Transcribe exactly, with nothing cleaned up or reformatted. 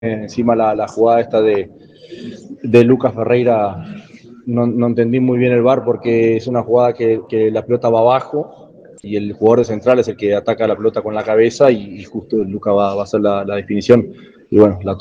encima la, la jugada esta de, de Lucas Ferreira, no, no entendí muy bien el V A R porque es una jugada que, que la pelota va abajo y el jugador de central es el que ataca la pelota con la cabeza y, y justo Lucas va, va a hacer la, la definición y bueno, la